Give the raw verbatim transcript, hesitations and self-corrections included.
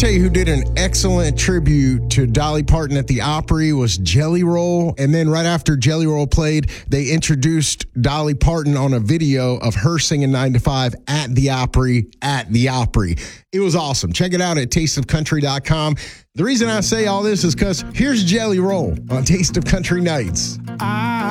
tell you who did an excellent tribute to Dolly Parton at the Opry was Jelly Roll. And then right after Jelly Roll played, they introduced Dolly Parton on a video of her singing nine to five at the Opry, at the Opry. It was awesome. Check it out at taste of country dot com. The reason I say all this is because here's Jelly Roll on Taste of Country Nights. I